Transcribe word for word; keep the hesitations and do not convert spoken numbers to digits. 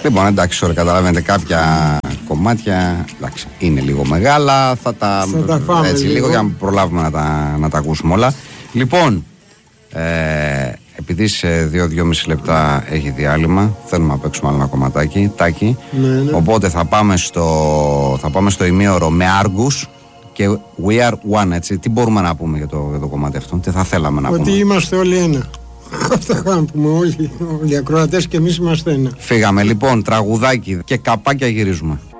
Λοιπόν, εντάξει, τώρα καταλαβαίνετε κάποια κομμάτια εντάξει, είναι λίγο μεγάλα. Θα τα, θα τα φάμε έτσι, λίγο, λίγο για να προλάβουμε να τα, να τα ακούσουμε όλα. Λοιπόν, ε, επειδή σε δύο δυόμιση λεπτά έχει διάλειμμα, θέλουμε να παίξουμε άλλο ένα κομματάκι, τάκι. Ναι, ναι. Οπότε θα πάμε στο, θα πάμε στο ημίωρο με Argus και We Are One, έτσι. Τι μπορούμε να πούμε για το, για το κομμάτι αυτό, τι θα θέλαμε να Ότι πούμε? Ότι είμαστε όλοι ένα. Αυτά θα πούμε όλοι, όλοι οι ακροατές και εμείς είμαστε ένα. Φύγαμε λοιπόν, τραγουδάκι και καπάκια γυρίζουμε.